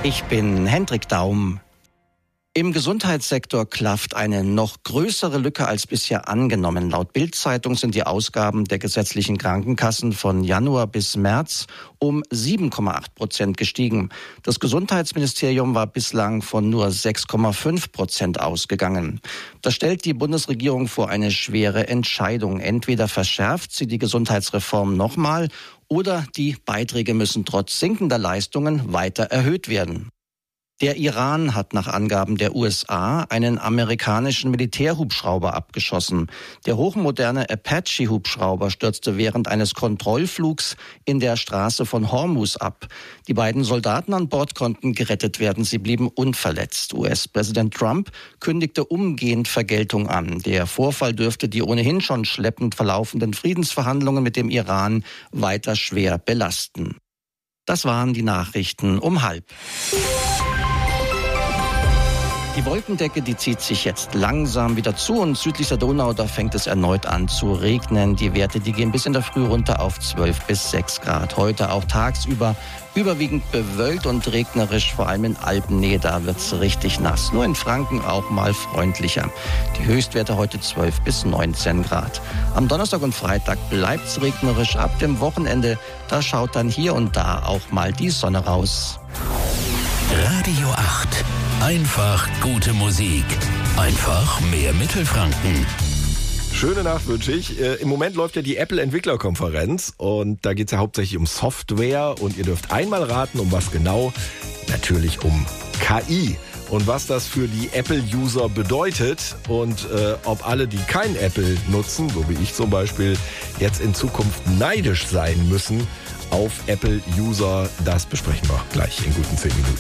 Ich bin Hendrik Daum. Im Gesundheitssektor klafft eine noch größere Lücke als bisher angenommen. Laut Bild-Zeitung sind die Ausgaben der gesetzlichen Krankenkassen von Januar bis März um 7,8% gestiegen. Das Gesundheitsministerium war bislang von nur 6,5% ausgegangen. Das stellt die Bundesregierung vor eine schwere Entscheidung. Entweder verschärft sie die Gesundheitsreform nochmal oder die Beiträge müssen trotz sinkender Leistungen weiter erhöht werden. Der Iran hat nach Angaben der USA einen amerikanischen Militärhubschrauber abgeschossen. Der hochmoderne Apache-Hubschrauber stürzte während eines Kontrollflugs in der Straße von Hormuz ab. Die beiden Soldaten an Bord konnten gerettet werden. Sie blieben unverletzt. US-Präsident Trump kündigte umgehend Vergeltung an. Der Vorfall dürfte die ohnehin schon schleppend verlaufenden Friedensverhandlungen mit dem Iran weiter schwer belasten. Das waren die Nachrichten um 12:30. Die Wolkendecke, die zieht sich jetzt langsam wieder zu und südlich der Donau, da fängt es erneut an zu regnen. Die Werte, die gehen bis in der Früh runter auf 12 bis 6 Grad. Heute auch tagsüber überwiegend bewölkt und regnerisch, vor allem in Alpennähe, da wird's richtig nass. Nur in Franken auch mal freundlicher. Die Höchstwerte heute 12 bis 19 Grad. Am Donnerstag und Freitag bleibt's regnerisch. Ab dem Wochenende, da schaut dann hier und da auch mal die Sonne raus. Radio 8. Einfach gute Musik. Einfach mehr Mittelfranken. Schöne Nacht wünsche ich. Im Moment läuft ja die Apple-Entwicklerkonferenz und da geht es ja hauptsächlich um Software und ihr dürft einmal raten, um was genau. Natürlich um KI. Und was das für die Apple-User bedeutet und ob alle, die kein Apple nutzen, so wie ich zum Beispiel, jetzt in Zukunft neidisch sein müssen auf Apple-User, das besprechen wir gleich in guten 10 Minuten.